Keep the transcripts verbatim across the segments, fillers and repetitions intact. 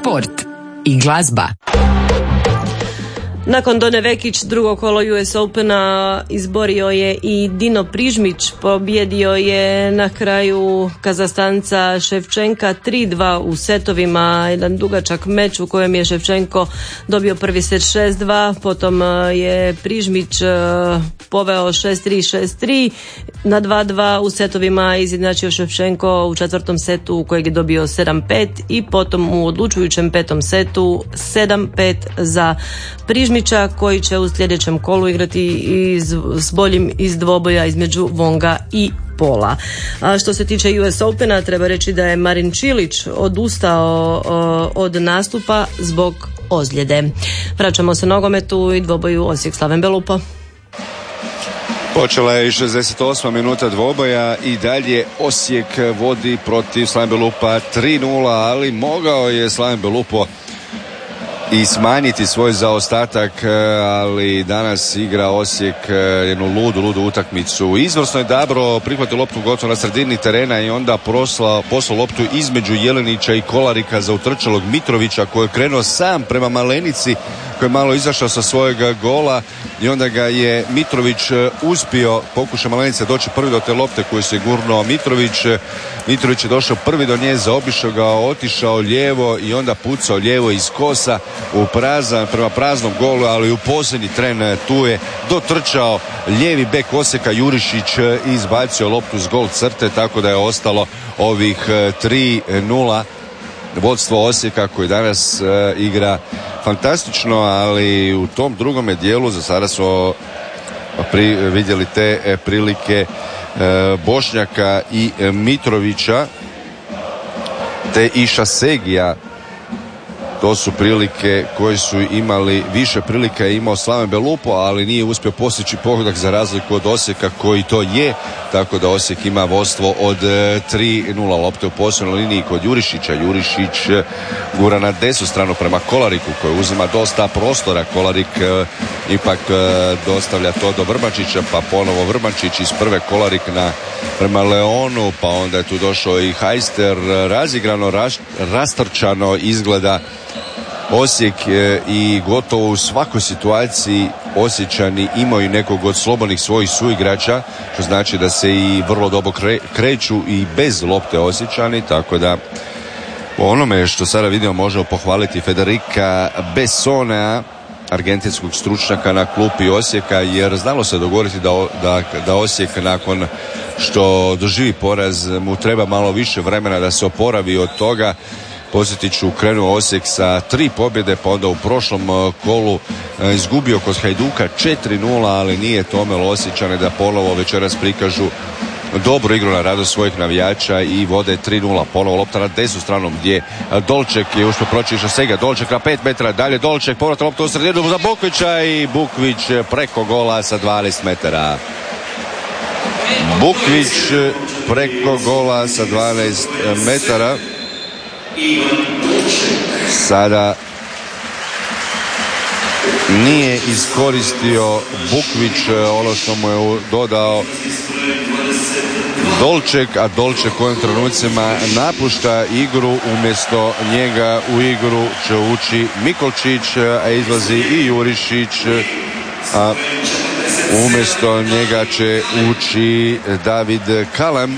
sport i glazba. Nakon Done Vekić drugo kolo U S Opena izborio je i Dino Prižmić, pobjedio je na kraju Kazastanca Ševčenka tri dva u setovima, jedan dugačak meč u kojem je Ševčenko dobio prvi set šest dva, potom je Prižmić poveo šest tri šest tri, na dva dva u setovima izjednačio Ševčenko u četvrtom setu u kojeg je dobio sedam pet i potom u odlučujućem petom setu sedam pet za Prižmića, koji će u sljedećem kolu igrati iz, s boljim iz dvoboja između Vonga i Pola. A što se tiče U S Opena, treba reći da je Marin Čilić odustao o, od nastupa zbog ozljede. Vraćamo se nogometu i dvoboju Osijek-Slaven Belupo. Počela je i šezdeset osma minuta dvoboja i dalje Osijek vodi protiv Slaven Belupa tri nula, ali mogao je Slaven Belupo i smanjiti svoj zaostatak, ali danas igra Osijek jednu ludu, ludu utakmicu. Izvrsno je Dabro prihvatio loptu gotovo na sredini terena i onda poslao, poslao loptu između Jelenića i Kolarika za utrčalog Mitrovića, koji je krenuo sam prema Malenici, koji je malo izašao sa svojega gola i onda ga je Mitrović uspio, pokušao Malenica doći prvi do te lopte koju se gurnuo Mitrović. Mitrović je došao prvi do nje, zaobišao ga, otišao lijevo i onda pucao lijevo iz kosa u prazan, prema praznom golu, ali u posljednji tren tu je dotrčao lijevi bek Osijeka Jurišić i izbacio loptu s gol crte, tako da je ostalo ovih tri nula. Vodstvo Osijeka koji danas uh, igra fantastično, ali u tom drugome dijelu za sada smo pri, vidjeli te e, prilike e, Bošnjaka i e, Mitrovića te i Šasegija. To su prilike koje su imali, više prilika je imao Slaven Belupo, ali nije uspio postići pogodak za razliku od Osijeka koji to je, tako da Osijek ima vodstvo od tri nula. Lopte u posljednjoj liniji kod Jurišića. Jurišić gura na desnu stranu prema Kolariku koji uzima dosta prostora. Kolarik e, ipak e, dostavlja to do Vrbančića, pa ponovo Vrbančić iz prve, Kolarik na, prema Leonu, pa onda je tu došao i Hajster. Razigrano, ras, rastrčano izgleda Osijek i gotovo u svakoj situaciji Osječani imaju nekog od slobodnih svojih suigrača, što znači da se i vrlo dobro kre, kreću i bez lopte Osječani, tako da po onome što sada vidimo možemo pohvaliti Federica Bessonea, argentinskog stručnjaka na klupi Osijeka, jer znalo se dogovoriti da, da, da Osijek nakon što doživi poraz mu treba malo više vremena da se oporavi od toga. Podsjetit ću, krenuo Osijek sa tri pobjede, pa onda u prošlom kolu izgubio kod Hajduka četiri nula, ali nije tomelo Osječane da ponovo večeras prikažu dobru igru na radost svojih navijača i vode tri nula. Ponovo lopta na desnu stranu gdje Dolček je uspio proći Šasega. Dolček na pet metara, dalje Dolček, povrat lopta u sredinu za Bukvića i Bukvić preko gola sa dvanaest metara. Bukvić preko gola sa dvanaest metara. Sada nije iskoristio Bukvić ono što mu je dodao Dolček, a Dolček u ovim trenucima napušta igru, umjesto njega u igru će ući Mikolčić, a izlazi i Jurišić, a umjesto njega će ući David Kalem.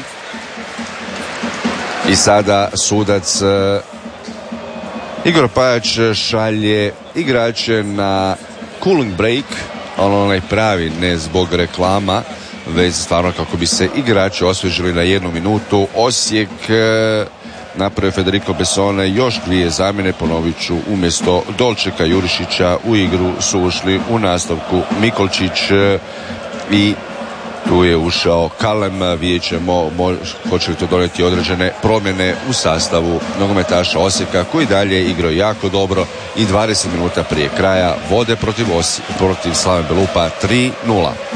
I sada sudac uh, Igor Pajač šalje igrače na cooling break, ali onaj pravi, ne zbog reklama, već stvarno kako bi se igrači osvježili na jednu minutu. Osijek uh, napravio Federico Bessone još dvije zamjene, ponovit ću, umjesto Dolčeka Jurišića u igru su ušli u nastavku Mikolčić uh, i tu je ušao Kalem. Vidjet ćemo hoće li to donijeti određene promjene u sastavu nogometaša Osijeka koji dalje igrao jako dobro i dvadeset minuta prije kraja vode protiv, Osijek, protiv Slaven Belupa tri nula.